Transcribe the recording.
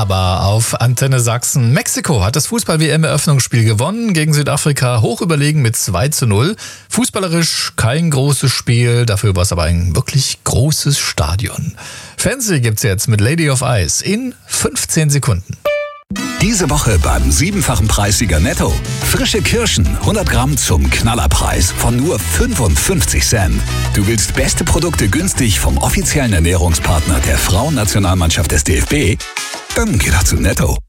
aber auf Antenne Sachsen. Mexiko hat das Fußball-WM-Eröffnungsspiel gewonnen gegen Südafrika, hoch überlegen mit 2:0. Fußballerisch kein großes Spiel, dafür war es aber ein wirklich großes Stadion. Fancy gibt's jetzt mit Lady of Ice in 15 Sekunden. Diese Woche beim 7-fachen Preissieger Netto. Frische Kirschen, 100 Gramm zum Knallerpreis von nur 55 Cent. Du willst beste Produkte günstig vom offiziellen Ernährungspartner der Frauennationalmannschaft des DFB? Dann geh doch zu Netto.